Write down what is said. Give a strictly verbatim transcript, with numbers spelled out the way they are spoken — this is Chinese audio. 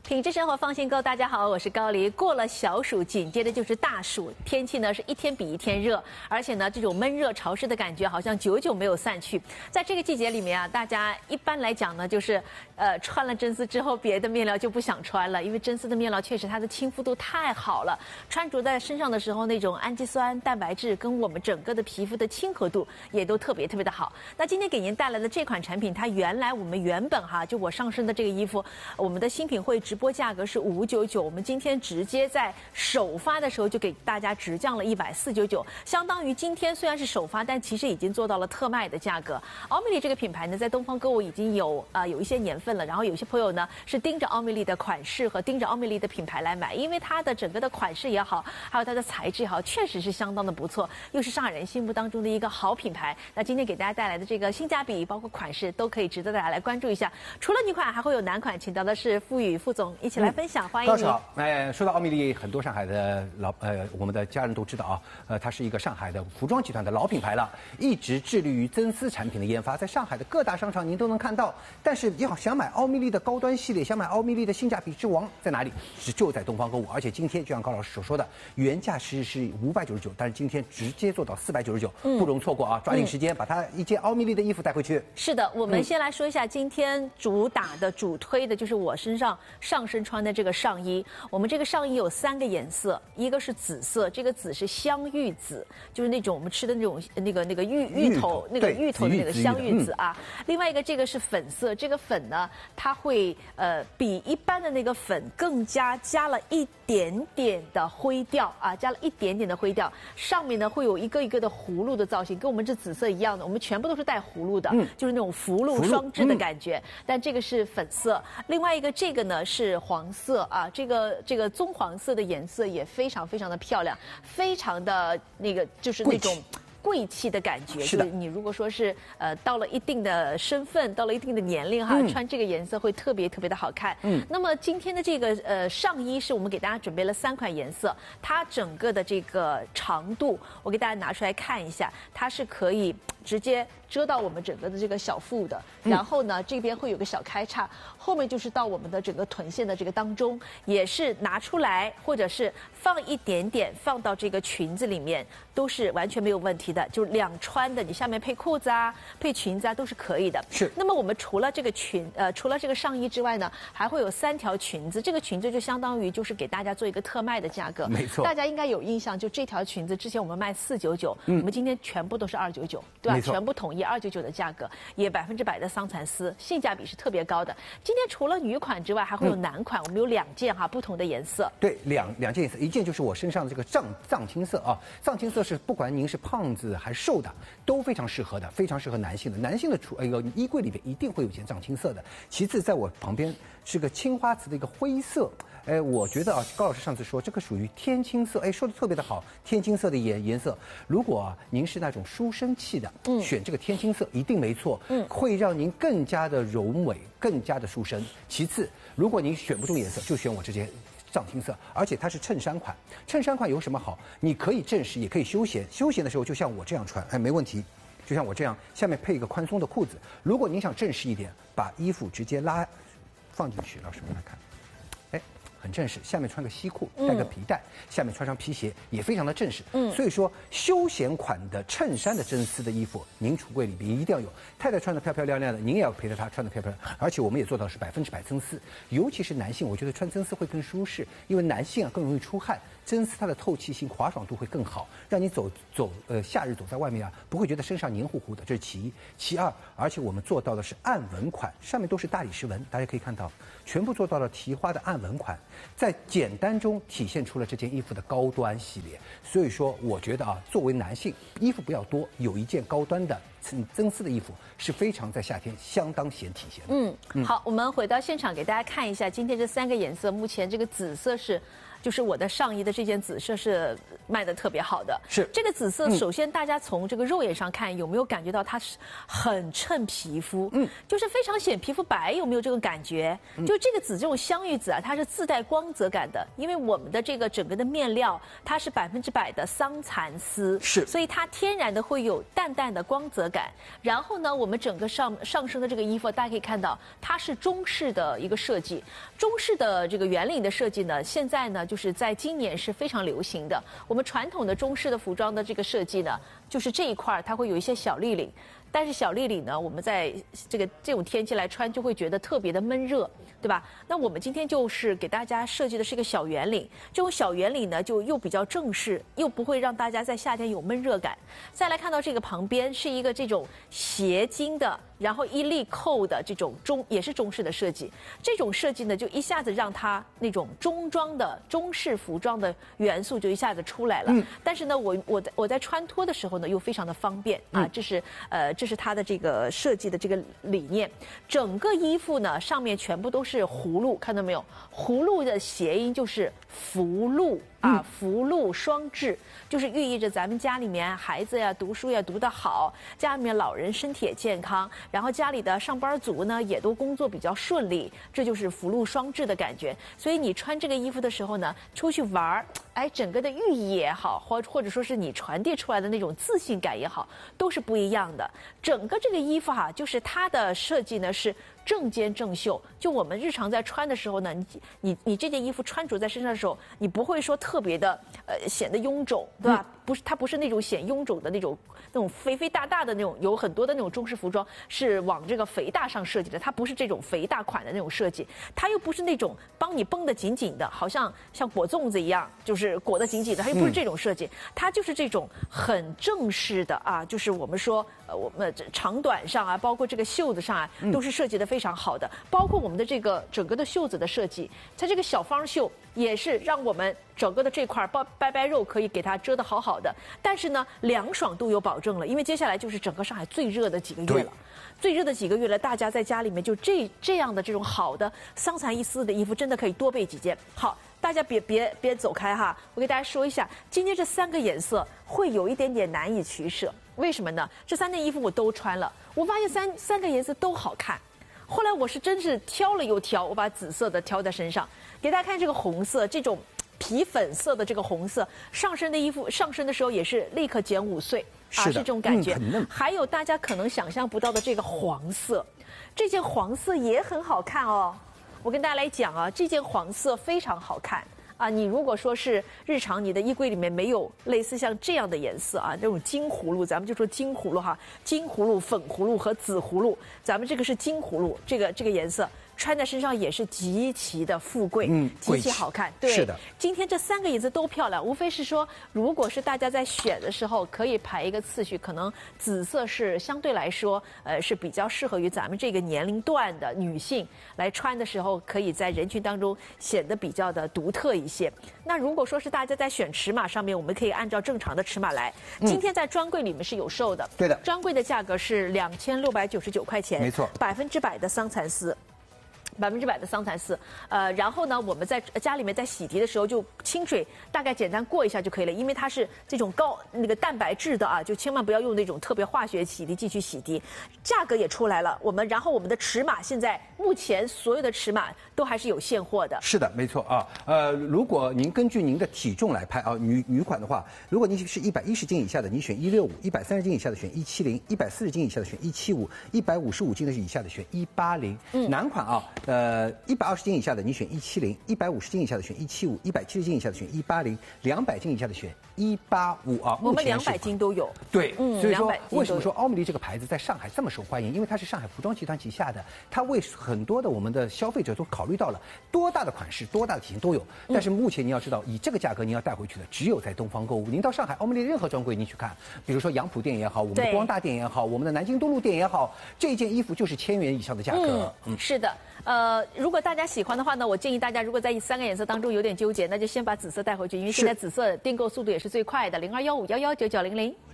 品质生活放心购，大家好，我是高黎。过了小暑，紧接着就是大暑，天气呢是一天比一天热，而且呢这种闷热潮湿的感觉好像久久没有散去。在这个季节里面啊，大家一般来讲呢，就是呃穿了真丝之后，别的面料就不想穿了，因为真丝的面料确实它的亲肤度太好了，穿着在身上的时候那种氨基酸、蛋白质跟我们整个的皮肤的亲和度也都特别特别的好。那今天给您带来的这款产品，它原来我们原本哈就我上身的这个衣服，我们的新品会直播价格是五九九，我们今天直接在首发的时候就给大家直降了一百四九九，相当于今天虽然是首发，但其实已经做到了特卖的价格。奥美丽这个品牌呢，在东方购物已经有呃有一些年份了，然后有些朋友呢是盯着奥美丽的款式和盯着奥美丽的品牌来买，因为它的整个的款式也好，还有它的材质也好，确实是相当的不错，又是上海人心目当中的一个好品牌。那今天给大家带来的这个性价比，包括款式都可以值得大家来关注一下。除了女款，还会有男款，请到的是傅宇副总一起来分享，嗯、欢迎你。 高好，哎，说到奥美丽，很多上海的老呃我们的家人都知道啊，呃，它是一个上海的服装集团的老品牌了，一直致力于真丝产品的研发，在上海的各大商场您都能看到。但是要想买奥美丽的高端系列，想买奥美丽的性价比之王在哪里？是就在东方购物，而且今天就像高老师所说的，原价是是五百九十九，但是今天直接做到四百九十九，不容错过啊！抓紧时间把它一件奥美丽的衣服带回去。 是的，我们先来说一下今天主打的、主推的，就是我身上上身穿的这个上衣。我们这个上衣有三个颜色，一个是紫色，这个紫是香芋紫，就是那种我们吃的那种那个那个芋芋头那个芋头的那个香芋紫啊。另外一个这个是粉色，这个粉呢，它会呃比一般的那个粉更加加了一点点的灰调啊，加了一点点的灰调，上面呢会有一个一个的葫芦的造型，跟我们这紫色一样的，我们全部都是带葫芦的，嗯、就是那种福禄双至的感觉。嗯、但这个是粉色，另外一个这个呢是黄色啊，这个这个棕黄色的颜色也非常非常的漂亮，非常的那个就是那种贵气的感觉。 是的， 就是你如果说是呃到了一定的身份，到了一定的年龄哈，嗯、穿这个颜色会特别特别的好看。嗯，那么今天的这个呃上衣是我们给大家准备了三款颜色，它整个的这个长度我给大家拿出来看一下，它是可以直接遮到我们整个的这个小腹的，然后呢这边会有个小开叉，后面就是到我们的整个臀线的这个当中，也是拿出来或者是放一点点放到这个裙子里面，都是完全没有问题的，就是两穿的，你下面配裤子啊、配裙子啊都是可以的。 是。 那么我们除了这个裙呃除了这个上衣之外呢，还会有三条裙子，这个裙子就相当于就是给大家做一个特卖的价格。 没错。 大家应该有印象，就这条裙子之前我们卖四九九，我们今天全部都是二九九，对吧？全部统一二九九的价格，也百分之百的桑蚕丝，性价比是特别高的。今天除了女款之外，还会有男款，嗯、我们有两件哈，不同的颜色。 对，两两件颜色，一件就是我身上的这个藏藏青色啊，藏青色是不管您是胖子还是瘦的，都非常适合的，非常适合男性的。男性的橱呃衣柜里面一定会有件藏青色的。其次，在我旁边是个青花瓷的一个灰色。哎，我觉得啊，高老师上次说这个属于天青色，哎，说的特别的好，天青色的颜颜色。如果、啊、您是那种书生气的，嗯，选这个天青色一定没错，嗯，会让您更加的柔美，更加的书生。其次，如果您选不中颜色，就选我这件藏青色，而且它是衬衫款。衬衫款有什么好？你可以正式，也可以休闲。休闲的时候就像我这样穿，哎，没问题。就像我这样，下面配一个宽松的裤子。如果您想正式一点，把衣服直接拉放进去，老师们来看。很正式，下面穿个西裤，带个皮带，嗯、下面穿上皮鞋，也非常的正式。嗯，所以说休闲款的衬衫的真丝的衣服，您橱柜里边一定要有。太太穿得漂漂亮亮的，您也要陪着她穿得漂漂亮亮。而且我们也做到是百分之百真丝，尤其是男性，我觉得穿真丝会更舒适，因为男性啊更容易出汗，真丝它的透气性、滑爽度会更好，让你走走呃夏日走在外面啊，不会觉得身上黏糊糊的。这是其一，其二，而且我们做到的是暗纹款，上面都是大理石纹，大家可以看到，全部做到了提花的暗纹款。在简单中体现出了这件衣服的高端系列，所以说我觉得啊，作为男性，衣服不要多，有一件高端的真丝的衣服是非常在夏天相当显体现的。 嗯，嗯好，我们回到现场给大家看一下，今天这三个颜色，目前这个紫色是就是我的上衣的这件紫色是卖的特别好的。 是这个紫色，首先大家从这个肉眼上看，有没有感觉到它是很衬皮肤？嗯，就是非常显皮肤白，有没有这种感觉？就这个紫，这种香芋紫啊，它是自带光泽感的，因为我们的这个整个的面料它是百分之百的桑蚕丝， 是， 所以它天然的会有淡淡的光泽感。然后呢，我们整个上上身的这个衣服，大家可以看到，它是中式的一个设计。中式的这个圆领的设计呢，现在呢就是在今年是非常流行的。我们传统的中式的服装的这个设计呢，就是这一块它会有一些小立领。但是小立领呢，我们在这个这种天气来穿，就会觉得特别的闷热，对吧？那我们今天就是给大家设计的是一个小圆领，这种小圆领呢，就又比较正式，又不会让大家在夏天有闷热感。再来看到这个旁边是一个这种斜襟的，然后一粒扣的这种中也是中式的设计，这种设计呢，就一下子让它那种中装的中式服装的元素就一下子出来了。嗯、但是呢，我我在我在穿脱的时候呢，又非常的方便啊，这是呃。这是它的这个设计的这个理念，整个衣服呢上面全部都是葫芦，看到没有？葫芦的谐音就是福禄啊，福禄双至，就是寓意着咱们家里面孩子呀读书呀读得好，家里面老人身体也健康，然后家里的上班族呢也都工作比较顺利，这就是福禄双至的感觉。所以你穿这个衣服的时候呢，出去玩儿，哎，整个的寓意也好，或或者说是你传递出来的那种自信感也好，都是不一样的。整个这个衣服哈、啊，就是它的设计呢是正肩正袖，就我们日常在穿的时候呢，你你你这件衣服穿着在身上的时候，你不会说特别的呃显得臃肿，对吧？嗯、不是，它不是那种显臃肿的那种那种肥肥大大的那种，有很多的那种中式服装是往这个肥大上设计的，它不是这种肥大款的那种设计，它又不是那种帮你绷得紧紧的，好像像裹粽子一样，就是裹得紧紧的，它又不是这种设计，它就是这种很正式的啊，就是我们说呃我们长短上啊，包括这个袖子上啊，都是设计的非常好的，包括我们的这个整个的袖子的设计，它这个小方袖也是让我们整个的这块包掰掰肉可以给它遮得好好的，但是呢凉爽度有保证了，因为接下来就是整个上海最热的几个月了，最热的几个月了，大家在家里面就这这样的这种好的桑蚕一丝的衣服，真的可以多备几件。好，大家别别别走开哈，我给大家说一下，今天这三个颜色会有一点点难以取舍，为什么呢？这三件衣服我都穿了，我发现三三个颜色都好看。后来我是真是挑了又挑，我把紫色的挑在身上，给大家看这个红色，这种皮粉色的这个红色，上身的衣服上身的时候也是立刻减五岁啊，是这种感觉。嗯、还有大家可能想象不到的这个黄色，这件黄色也很好看哦。我跟大家来讲啊，这件黄色非常好看。啊，你如果说是日常你的衣柜里面没有类似像这样的颜色啊，这种金葫芦，咱们就说金葫芦哈，金葫芦、粉葫芦和紫葫芦，咱们这个是金葫芦，这个这个颜色穿在身上也是极其的富贵，嗯，极其好看。对， 是的。 今天这三个颜色都漂亮，无非是说，如果是大家在选的时候，可以排一个次序，可能紫色是相对来说，呃，是比较适合于咱们这个年龄段的女性来穿的时候，可以在人群当中显得比较的独特一些。那如果说是大家在选尺码上面，我们可以按照正常的尺码来。今天在专柜里面是有售的， 对的， 专柜的价格是两千六百九十九块钱， 没错， 百分之百的桑蚕丝。百分之百的桑蚕丝，呃，然后呢，我们在家里面在洗涤的时候，就清水大概简单过一下就可以了，因为它是这种高那个蛋白质的啊，就千万不要用那种特别化学洗涤剂去洗涤。价格也出来了，我们然后我们的尺码现在目前所有的尺码都还是有现货的。 是的，没错啊。呃，如果您根据您的体重来拍啊，女女款的话，如果您是一百一十斤以下的，你选一六五；一百三十斤以下的选一七零；一百四十斤以下的选一七五；一百五十五斤的以下的选一八零。嗯，男款啊。呃，一百二十斤以下的你选一七零，一百五十斤以下的选一七五，一百七十斤以下的选一八零，两百斤以下的选一八五啊。 我们两百斤都有。 对，嗯，所以说为什么说奥美丽这个牌子在上海这么受欢迎？因为它是上海服装集团旗下的，它为很多的我们的消费者都考虑到了多大的款式、多大的体型都有。但是目前你要知道，以这个价格你要带回去的，只有在东方购物。您到上海奥美丽任何专柜你去看，比如说杨浦店也好，我们的光大店也好，我们的南京东路店也好，这件衣服就是千元以上的价格。 嗯，是的。呃，如果大家喜欢的话呢，我建议大家如果在三个颜色当中有点纠结，那就先把紫色带回去，因为现在紫色订购速度也是最快的，零二幺五幺幺九九零零。